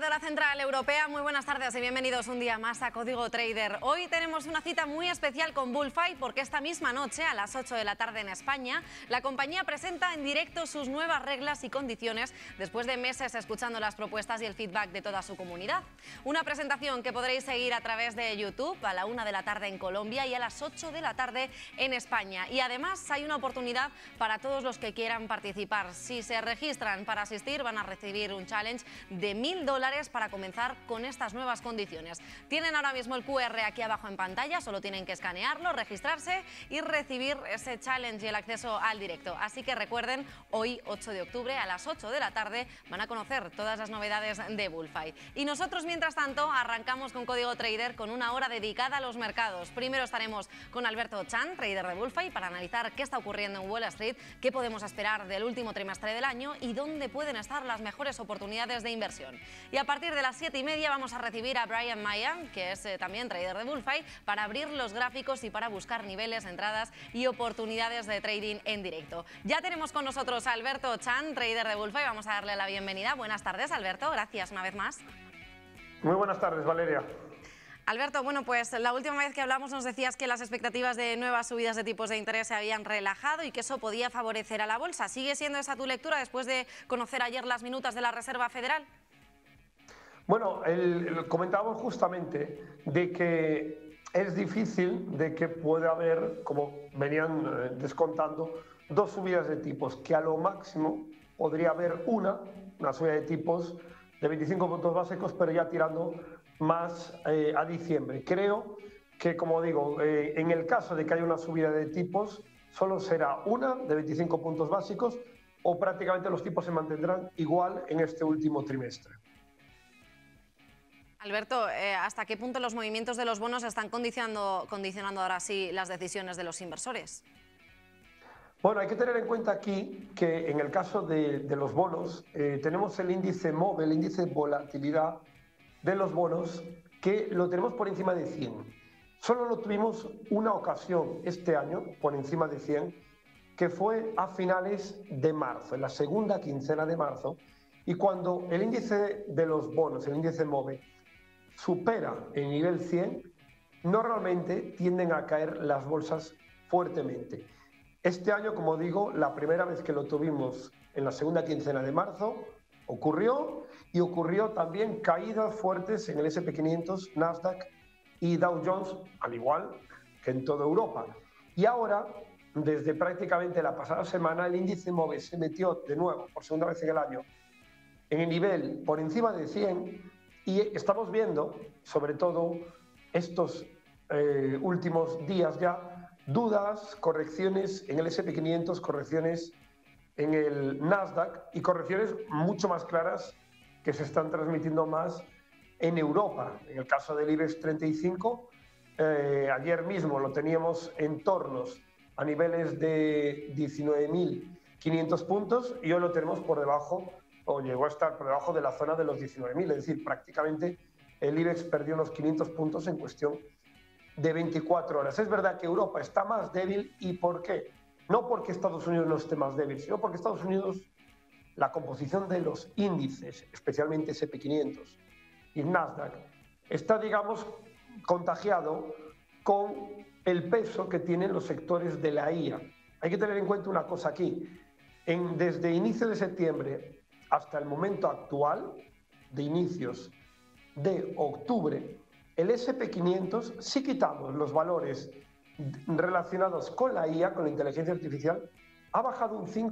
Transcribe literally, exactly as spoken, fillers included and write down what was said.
tarde, hora central europea. Muy buenas tardes y bienvenidos un día más a Código Trader. Hoy tenemos una cita muy especial con Bullfight porque esta misma noche, a las ocho de la tarde en España, la compañía presenta en directo sus nuevas reglas y condiciones después de meses escuchando las propuestas y el feedback de toda su comunidad. Una presentación que podréis seguir a través de YouTube a la una de la tarde en Colombia y a las ocho de la tarde en España. Y además hay una oportunidad para todos los que quieran participar. Si se registran para asistir, van a recibir un challenge de mil dólares para comenzar con estas nuevas condiciones. Tienen ahora mismo el Q R aquí abajo en pantalla, solo tienen que escanearlo, registrarse y recibir ese challenge y el acceso al directo. Así que recuerden, hoy ocho de octubre a las ocho de la tarde van a conocer todas las novedades de Bullfight. Y nosotros, mientras tanto, arrancamos con Código Trader con una hora dedicada a los mercados. Primero estaremos con Alberto Chan, trader de Bullfight, para analizar qué está ocurriendo en Wall Street, qué podemos esperar del último trimestre del año y dónde pueden estar las mejores oportunidades de inversión. Y a partir de las siete y media vamos a recibir a Brian Maya, que es eh, también trader de Bullfight, para abrir los gráficos y para buscar niveles, entradas y oportunidades de trading en directo. Ya tenemos con nosotros a Alberto Chan, trader de Bullfight. Vamos a darle la bienvenida. Buenas tardes, Alberto. Gracias una vez más. Muy buenas tardes, Valeria. Alberto, bueno, pues la última vez que hablamos nos decías que las expectativas de nuevas subidas de tipos de interés se habían relajado y que eso podía favorecer a la bolsa. ¿Sigue siendo esa tu lectura después de conocer ayer las minutas de la Reserva Federal? Bueno, el, el, comentábamos justamente de que es difícil de que pueda haber, como venían eh, descontando, dos subidas de tipos, que a lo máximo podría haber una, una subida de tipos de veinticinco puntos básicos, pero ya tirando más eh, a diciembre. Creo que, como digo, eh, en el caso de que haya una subida de tipos, solo será una de veinticinco puntos básicos o prácticamente los tipos se mantendrán igual en este último trimestre. Alberto, eh, ¿hasta qué punto los movimientos de los bonos están condicionando, condicionando ahora sí las decisiones de los inversores? Bueno, hay que tener en cuenta aquí que en el caso de, de los bonos eh, tenemos el índice MOVE, el índice de volatilidad de los bonos, que lo tenemos por encima de cien. Solo lo tuvimos una ocasión este año por encima de cien, que fue a finales de marzo, en la segunda quincena de marzo, y cuando el índice de los bonos, el índice MOVE, supera el nivel cien, normalmente tienden a caer las bolsas fuertemente. Este año, como digo, la primera vez que lo tuvimos en la segunda quincena de marzo, ocurrió y ocurrió también caídas fuertes en el ese and pe quinientos, Nasdaq y Dow Jones, al igual que en toda Europa. Y ahora, desde prácticamente la pasada semana, el índice MOVE se metió de nuevo, por segunda vez en el año, en el nivel por encima de cien, y estamos viendo, sobre todo estos eh, últimos días ya, dudas, correcciones en el ese and pe quinientos, correcciones en el Nasdaq y correcciones mucho más claras que se están transmitiendo más en Europa. En el caso del IBEX treinta y cinco, eh, ayer mismo lo teníamos en tornos a niveles de diecinueve mil quinientos puntos y hoy lo tenemos por debajo, o llegó a estar por debajo de la zona de los diecinueve mil, es decir, prácticamente el IBEX perdió unos quinientos puntos en cuestión de veinticuatro horas. Es verdad que Europa está más débil, ¿y por qué? No porque Estados Unidos no esté más débil, sino porque Estados Unidos, la composición de los índices, especialmente ese and pe quinientos y Nasdaq, está, digamos, contagiado con el peso que tienen los sectores de la I A. Hay que tener en cuenta una cosa aquí. En, desde inicio de septiembre hasta el momento actual, de inicios de octubre, el ese and pe quinientos, si quitamos los valores relacionados con la I A, con la inteligencia artificial, ha bajado un cinco